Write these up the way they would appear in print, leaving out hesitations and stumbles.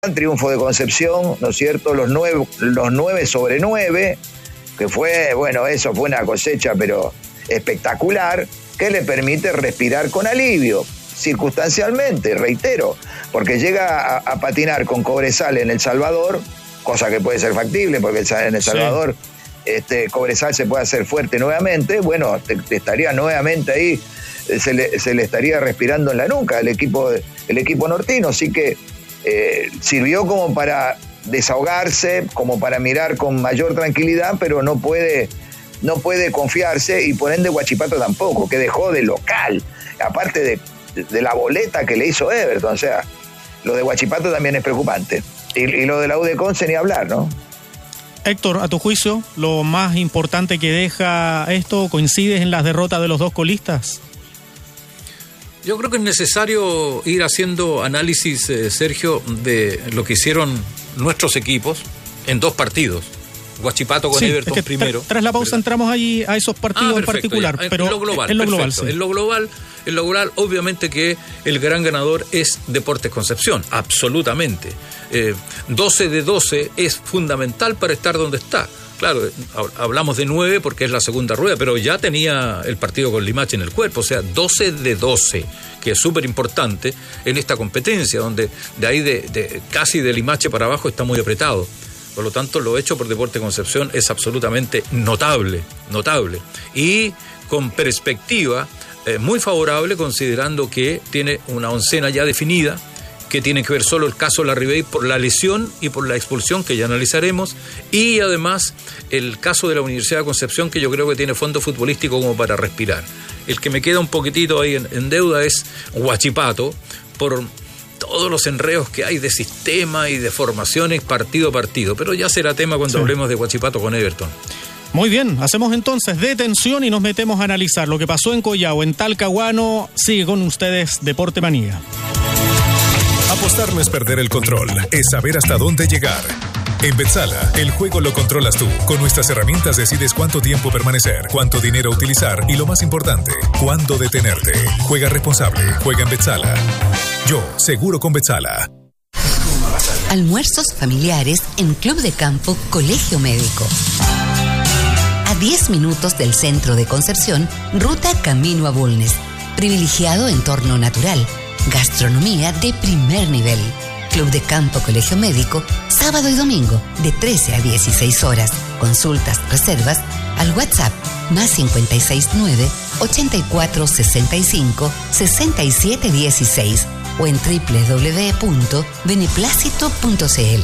triunfo de Concepción, ¿no es cierto? Los 9/9, que fue, bueno, eso fue una cosecha, pero espectacular, que le permite respirar con alivio, circunstancialmente, reitero, porque llega a patinar con Cobresal en El Salvador, cosa que puede ser factible, porque en El Salvador Cobresal se puede hacer fuerte nuevamente, bueno, te estaría nuevamente ahí, se le estaría respirando en la nuca el equipo nortino, así que sirvió como para desahogarse, como para mirar con mayor tranquilidad, pero no puede confiarse, y por ende Huachipato tampoco, que dejó de local, aparte de la boleta que le hizo Everton. O sea, lo de Huachipato también es preocupante, y lo de la U de Conce ni hablar, ¿no? Héctor, a tu juicio, lo más importante que deja esto, ¿coincides en las derrotas de los dos colistas? Yo creo que es necesario ir haciendo análisis, Sergio, de lo que hicieron nuestros equipos en dos partidos. Huachipato con Everton primero. Tras la pausa, ¿verdad?, entramos ahí a esos partidos en particular, pero en lo global, sí. En lo global, obviamente que el gran ganador es Deportes Concepción, absolutamente. 12 de 12 es fundamental para estar donde está. Claro, hablamos de 9 porque es la segunda rueda, pero ya tenía el partido con Limache en el cuerpo, o sea, 12 de 12, que es súper importante en esta competencia, donde de ahí casi de Limache para abajo está muy apretado. Por lo tanto, lo hecho por Deportes Concepción es absolutamente notable. Y con perspectiva muy favorable, considerando que tiene una oncena ya definida, que tiene que ver solo el caso Larribey por la lesión y por la expulsión, que ya analizaremos, y además el caso de la Universidad de Concepción, que yo creo que tiene fondo futbolístico como para respirar. El que me queda un poquitito ahí en deuda es Huachipato, por todos los enredos que hay de sistema y de formaciones partido a partido, pero ya será tema cuando hablemos de Huachipato con Everton. Muy bien, hacemos entonces detención y nos metemos a analizar lo que pasó en Collao, en Talcahuano. Sigue con ustedes Deporte Manía. Apostar no es perder el control, es saber hasta dónde llegar. En Betsala, el juego lo controlas tú. Con nuestras herramientas decides cuánto tiempo permanecer, cuánto dinero utilizar y, lo más importante, cuándo detenerte. Juega responsable, juega en Betsala. Yo, seguro con Betsala. Almuerzos familiares en Club de Campo Colegio Médico. A 10 minutos del centro de Concepción, ruta camino a Bulnes. Privilegiado entorno natural. Gastronomía de primer nivel. Club de Campo Colegio Médico, sábado y domingo, de 13 a 16 horas. Consultas, reservas, al WhatsApp, +569 8465 6716 o en www.beneplácito.cl.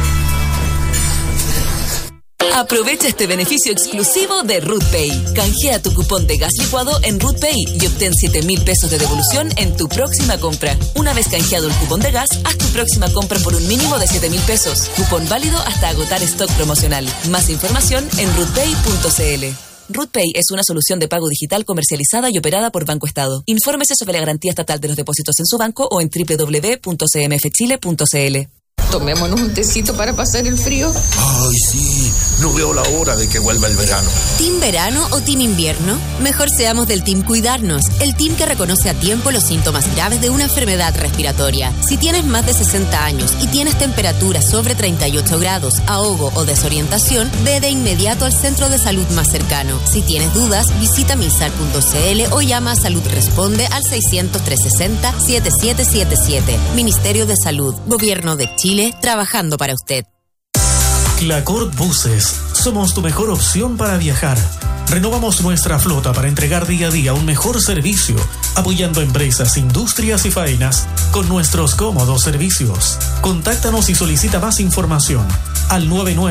Aprovecha este beneficio exclusivo de RootPay. Canjea tu cupón de gas licuado en RootPay y obtén 7.000 pesos de devolución en tu próxima compra. Una vez canjeado el cupón de gas, haz tu próxima compra por un mínimo de 7.000 pesos. Cupón válido hasta agotar stock promocional. Más información en rootpay.cl. RootPay es una solución de pago digital comercializada y operada por Banco Estado. Infórmese sobre la garantía estatal de los depósitos en su banco o en www.cmfchile.cl. Tomémonos un tecito para pasar el frío. Ay, sí, no veo la hora de que vuelva el verano. ¿Team verano o team invierno? Mejor seamos del team cuidarnos, el team que reconoce a tiempo los síntomas graves de una enfermedad respiratoria. Si tienes más de 60 años y tienes temperatura sobre 38 grados, ahogo o desorientación, ve de inmediato al centro de salud más cercano. Si tienes dudas, visita milsar.cl o llama a Salud Responde al 600-360-7777. Ministerio de Salud, Gobierno de Chile, trabajando para usted. Clacort Buses. Somos tu mejor opción para viajar. Renovamos nuestra flota para entregar día a día un mejor servicio, apoyando empresas, industrias y faenas con nuestros cómodos servicios. Contáctanos y solicita más información al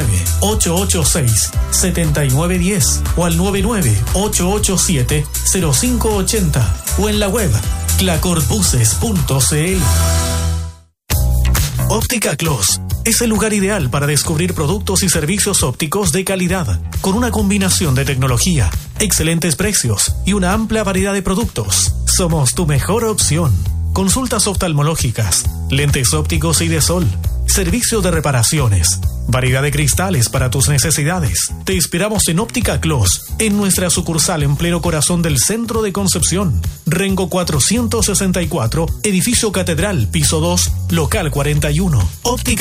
99-886-7910 o al 99-887-0580 o en la web clacortbuses.cl. Óptica Clos es el lugar ideal para descubrir productos y servicios ópticos de calidad, con una combinación de tecnología, excelentes precios y una amplia variedad de productos. Somos tu mejor opción. Consultas oftalmológicas, lentes ópticos y de sol, servicio de reparaciones, variedad de cristales para tus necesidades. Te esperamos en Óptica Clos, en nuestra sucursal en pleno corazón del centro de Concepción. Rengo 464, edificio Catedral, piso 2, local 41. Óptica